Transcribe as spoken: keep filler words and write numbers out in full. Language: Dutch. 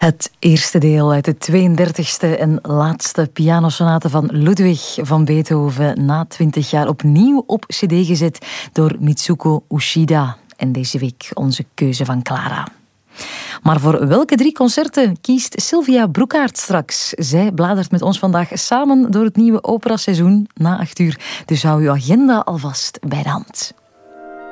Het eerste deel uit de tweeëndertigste en laatste pianosonate van Ludwig van Beethoven, na twintig jaar opnieuw op cd gezet door Mitsuko Uchida. En deze week onze keuze van Clara. Maar voor welke drie concerten kiest Sylvia Broekaert straks? Zij bladert met ons vandaag samen door het nieuwe operaseizoen na acht uur. Dus hou uw agenda alvast bij de hand.